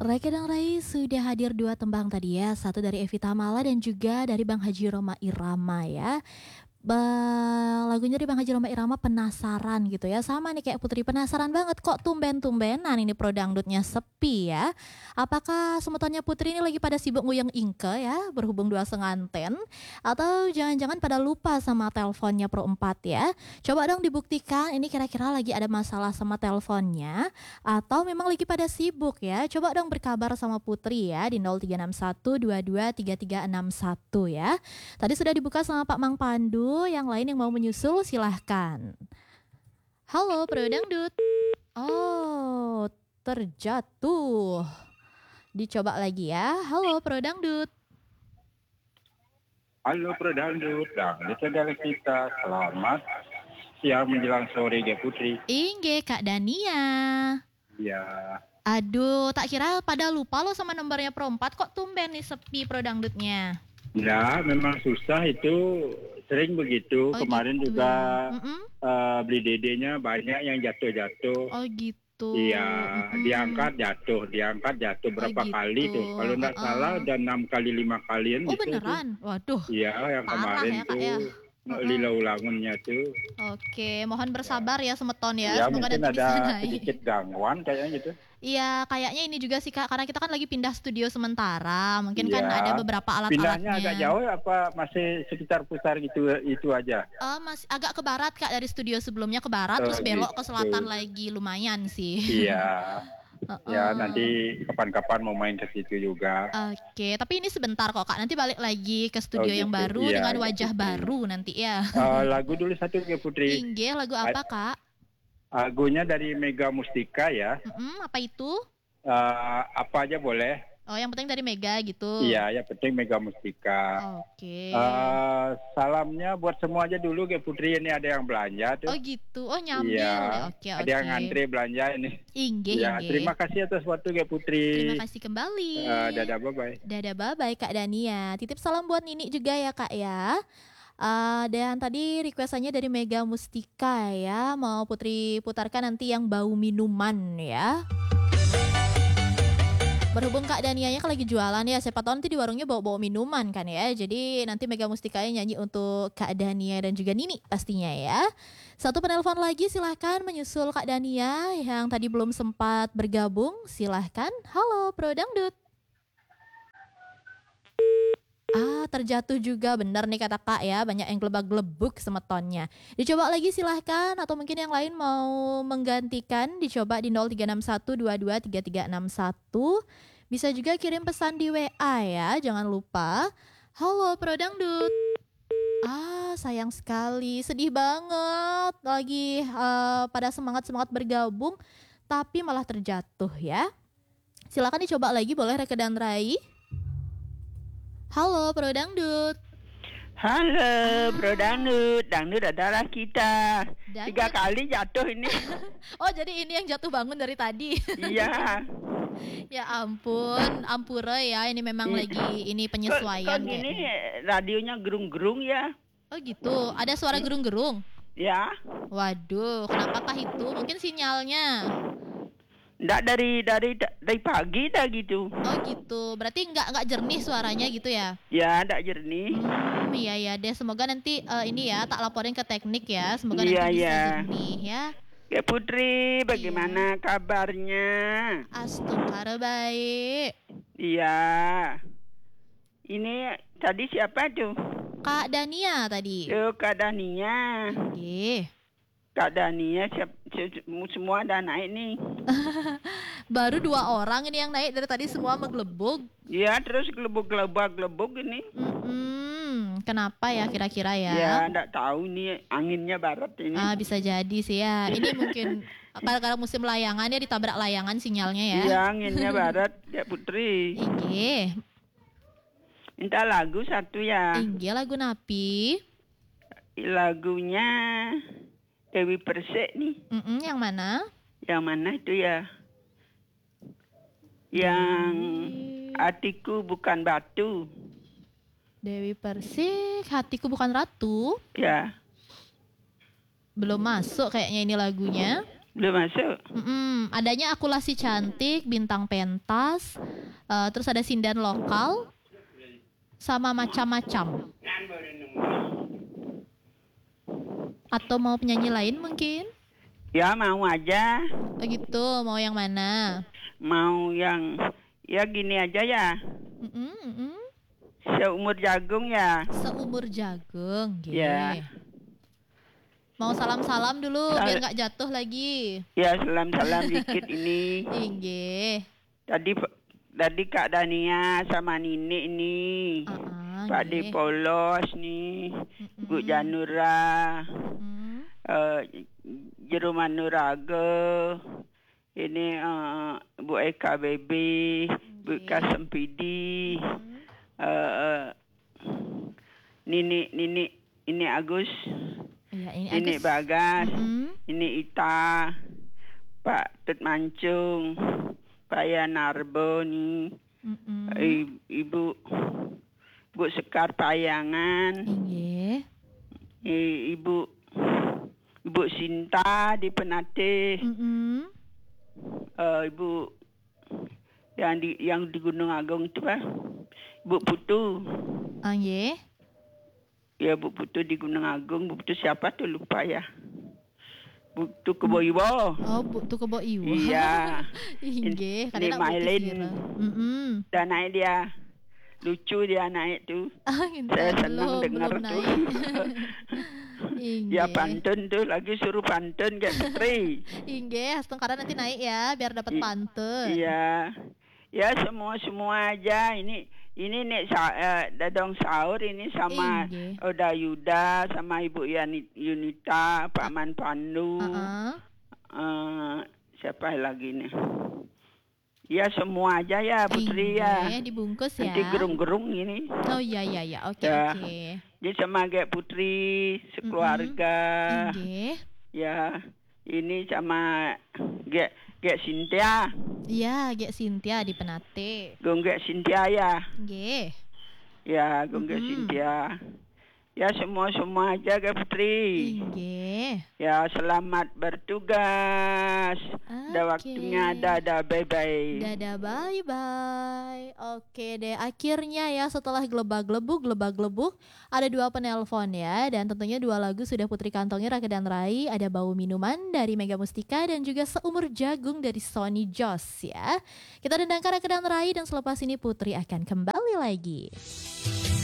Reka dan Rai sudah hadir dua tembang tadi ya. Satu dari Evita Mala dan juga dari Bang Haji Roma Irama ya. Lagunya dari Bang Haji Roma Irama Penasaran gitu ya. Sama nih kayak Putri, penasaran banget kok tumben-tumbenan ini pro dangdutnya sepi ya. Apakah semutannya Putri ini lagi pada sibuk nguyang ingke ya, berhubung dua senganten, atau jangan-jangan pada lupa sama teleponnya pro 4 ya. Coba dong dibuktikan ini kira-kira lagi ada masalah sama teleponnya atau memang lagi pada sibuk ya. Coba dong berkabar sama Putri ya di 0361223361 ya. Tadi sudah dibuka sama Pak Mang Pandu. Yang lain yang mau menyusul silahkan. Halo Pro Dangdut. Oh, terjatuh. Dicoba lagi ya. Halo Pro Dangdut. Halo Pro Dangdut, dangdut adalah kita. Selamat siang menjelang sore ya Putri. Inge Kak Dania. Ya. Aduh, tak kira pada lupa lo sama nomornya Pro 4. Kok tumben nih sepi Pro Dangdutnya? Ya, memang susah itu, sering begitu. Kemarin gitu. juga beli dedenya banyak yang jatuh-jatuh. Oh gitu. Iya, diangkat jatuh berapa kali tuh. Kalau nggak salah udah 6 kali 5 kalian. Oh gitu beneran? tuh. Waduh. Iya, yang Parah kemarin ya, Kak, tuh ya. lila ulangannya tuh. Oke, mohon bersabar ya semeton ya. Ya, Semoga mungkin nanti bisa ada naik. sedikit gangguan kayaknya gitu. Iya, kayaknya ini juga sih Kak, karena kita kan lagi pindah studio sementara. Mungkin kan ada beberapa alat-alatnya. Pindahnya agak jauh apa masih sekitar pusar gitu itu aja? Masih agak ke barat Kak, dari studio sebelumnya ke barat, terus belok ke selatan lagi, lumayan sih. Iya. Ya, nanti kapan-kapan mau main ke situ juga. Oke, tapi ini sebentar kok Kak, nanti balik lagi ke studio yang baru dengan wajah baru nanti ya. Lagu dulu satu ya Putri. Inge, lagu apa Kak? Lagunya dari Mega Mustika ya. Apa itu? Apa aja boleh. Oh, yang penting dari Mega gitu. Iya, yang penting Mega Mustika. Oke. Salamnya buat semua aja dulu ya Putri, ini ada yang belanja tuh. Oh gitu, oh nyambil. Iya. Oke. Ada yang ngantri belanja ini. Inge, ya, terima kasih atas waktu ya Putri. Terima kasih kembali. Dadah bye-bye. Dadah bye-bye Kak Dania. Titip salam buat Nini juga ya Kak ya. Dan tadi requestannya dari Mega Mustika ya, mau Putri putarkan nanti yang bau minuman ya. Berhubung Kak Danianya kan lagi jualan ya, siapa tahu nanti di warungnya bawa-bawa minuman kan ya. Jadi nanti Mega Mustikanya nyanyi untuk Kak Dania dan juga Nini pastinya ya. Satu penelpon lagi, silahkan menyusul Kak Dania yang tadi belum sempat bergabung. Silahkan. Halo Pro Dangdut. Terjatuh juga, benar nih kata Kak ya, banyak yang gelebak-gelebuk semetonnya. Dicoba lagi silahkan, atau mungkin yang lain mau menggantikan, dicoba di 0361223361. Bisa juga kirim pesan di WA ya, jangan lupa. Halo Pro Dangdut. Sayang sekali, sedih banget. Lagi pada semangat-semangat bergabung, tapi malah terjatuh ya. Silakan dicoba lagi, boleh Reka dan Rai. Halo Pro Dangdut. Halo Pro Dangdut, dangdut adalah kita. 3 kali jatuh ini. Oh jadi ini yang jatuh bangun dari tadi. Iya. Ya ampun, ampura ya, ini memang lagi ini penyesuaian. Kok gini radionya gerung-gerung ya? Oh gitu, ada suara gerung-gerung? Ya. Waduh, kenapakah itu? Mungkin sinyalnya. Nggak dari pagi dah gitu. Oh gitu, berarti nggak jernih suaranya gitu ya? Ya, nggak jernih. Iya deh, semoga nanti ini ya tak laporin ke teknik ya, semoga nanti bisa jernih ya. Ya Putri, bagaimana kabarnya? Astagfirullah baik. Iya. Ini tadi siapa tuh? Kak Dania tadi. Kak Dania. Kak Dania semua ada naik nih. Baru 2 orang ini yang naik, dari tadi semua menggelebug. Iya, terus gelebug ini. Kenapa ya kira-kira ya? Ya, enggak tahu nih, anginnya barat ini. Bisa jadi sih ya. Ini mungkin karena musim layangan ya, ditabrak layangan sinyalnya ya. Iya, anginnya barat ya Putri. Inge. Minta lagu satu ya. Inge, lagu napi? Lagunya Dewi Persik nih. Yang mana? Yang mana itu ya? Yang hatiku bukan batu. Dewi Persik, hatiku bukan ratu. Ya. Belum masuk kayaknya ini lagunya. Belum masuk. Adanya Akulasi Cantik, Bintang Pentas, terus ada Sindan Lokal, sama macam-macam. Atau mau penyanyi lain mungkin? Ya mau aja. Begitu, mau yang mana? Mau yang ya gini aja ya. Seumur jagung ya. Seumur jagung, gitu. Ya. Mau salam-salam dulu biar nggak jatuh lagi. Ya salam-salam dikit ini. Inggih. Tadi Kak Dania sama Nini ini. Pak De Polos nih. Bu Janura. Jeruman Nuraga. Ini Bu Eka Baby. Bu Eka Sempidi. Ini Agus. Ya, ini Bagas, ini Ita, Pak Tut Mancung, Pak Yanarbo nih, Ibu Sekar Payangan, Ibu Sinta di Penate, Ibu yang di Gunung Agung itu Pak, Ibu Putu. Ya Bu Putu di Gunung Agung. Bu Putu siapa tuh lupa ya. Bu Putu Keboiwo. Oh, Bu Putu Keboiwo. Iya. Inggih, ini Mailin. Dan naik dia. Lucu dia naik tuh. Saya senang dengar tuh. Ya pantun tuh lagi suruh pantun kayak Putri. Inggih, setengkara nanti naik ya biar dapat pantun. Iya. Ya semua aja ini nih Dadong Sahur ini sama Oda Yuda sama Ibu Yunita, Pak Man Pandu. Siapa lagi nih? Ya semua aja ya Putri ya. Dibungkus ya. Nanti gerung-gerung ini. Oh iya. Oke. Jadi sama kayak Putri sekeluarga. Ya. Ini sama Gek Cynthia. Iya, Gek Cynthia di Penate. Gonggek Cynthia ya. Nggih. Ya, Gonggek Cynthia. Ya semua aja Kak Putri. Nggih. Ya selamat bertugas. Ada waktunya dadah bye-bye. Dadah bye-bye. Oke deh, akhirnya ya setelah gelebak-gelebuk ada 2 penelpon ya. Dan tentunya 2 lagu sudah Putri kantongi, Raka dan Rai. Ada Bau Minuman dari Mega Mustika dan juga Seumur Jagung dari Sony Joss ya. Kita dendangkan Raka dan Rai dan selepas ini Putri akan kembali lagi.